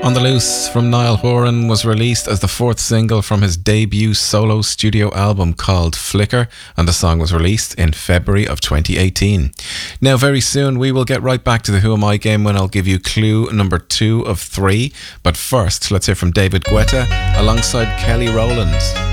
On the Loose from Niall Horan was released as the fourth single from his debut solo studio album called Flicker, and the song was released in February of 2018. Now, very soon we will get right back to the Who Am I game when I'll give you clue number 2 of 3. But first, let's hear from David Guetta alongside Kelly Rowland.